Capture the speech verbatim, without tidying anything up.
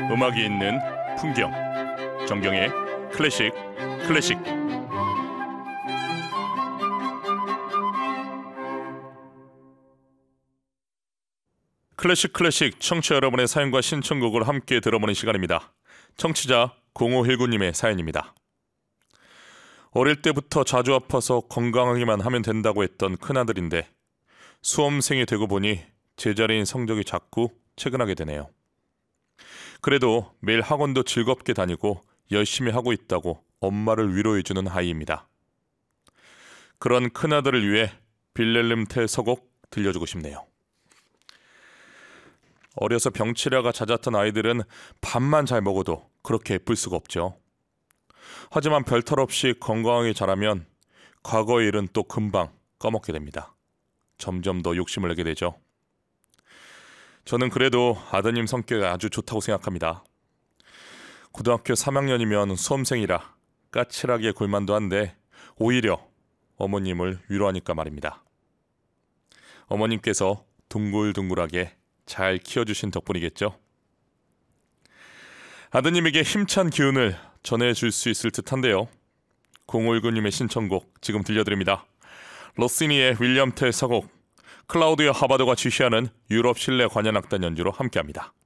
음악이 있는 풍경, 정경의 클래식 클래식. 클래식 클래식 청취자 여러분의 사연과 신청곡을 함께 들어보는 시간입니다. 청취자 공오일구님의 사연입니다. 어릴 때부터 자주 아파서 건강하기만 하면 된다고 했던 큰아들인데 수험생이 되고 보니 제자리인 성적이 자꾸 체근하게 되네요. 그래도 매일 학원도 즐겁게 다니고 열심히 하고 있다고 엄마를 위로해주는 아이입니다. 그런 큰아들을 위해 빌렐름 텔 서곡 들려주고 싶네요. 어려서 병치레가 잦았던 아이들은 밥만 잘 먹어도 그렇게 예쁠 수가 없죠. 하지만 별탈 없이 건강하게 자라면 과거의 일은 또 금방 까먹게 됩니다. 점점 더 욕심을 내게 되죠. 저는 그래도 아드님 성격이 아주 좋다고 생각합니다. 고등학교 삼 학년이면 수험생이라 까칠하게 굴만도 한데 오히려 어머님을 위로하니까 말입니다. 어머님께서 둥글둥글하게 잘 키워주신 덕분이겠죠. 아드님에게 힘찬 기운을 전해줄 수 있을 듯한데요. 공오일구님의 신청곡 지금 들려드립니다. 로시니의 윌리엄 텔 서곡, 클라우디오 하바드가 지휘하는 유럽 실내 관현악단 연주로 함께합니다.